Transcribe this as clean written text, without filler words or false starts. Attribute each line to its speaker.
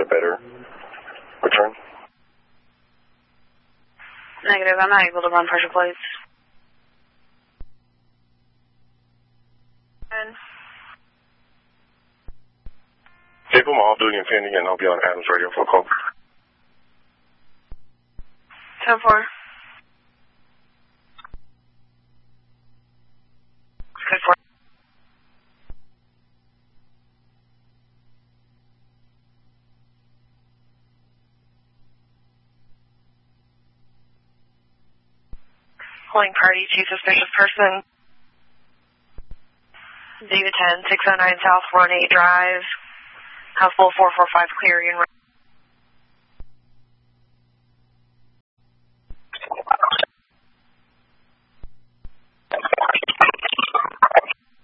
Speaker 1: a better return?
Speaker 2: Negative. I'm not able to run pressure plates.
Speaker 1: Keep them off-duty and pending, and I'll be on Adams Radio for a call.
Speaker 2: 10-4. Good for. Calling party to suspicious person. David 10, 609 South 18 Drive. House 445 clear.